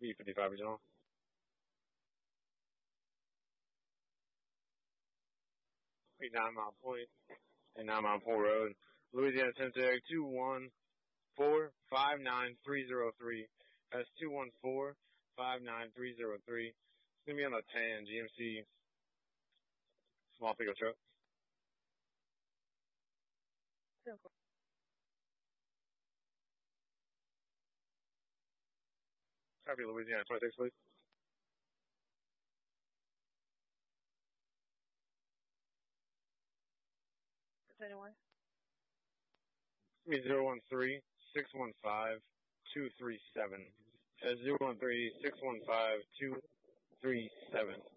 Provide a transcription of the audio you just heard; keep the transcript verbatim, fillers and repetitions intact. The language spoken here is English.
B fifty-five Regional. Nine Mile Point and Nine Mile Point Road, Louisiana Cemetery, two one four five nine three zero three. That's two one four five nine three zero three. It's going to be on the ten G M C small pickup truck. Copy, Louisiana twenty-six, please. Anyone? Give me zero one three six one five two three seven. That's zero one three six one five two three seven.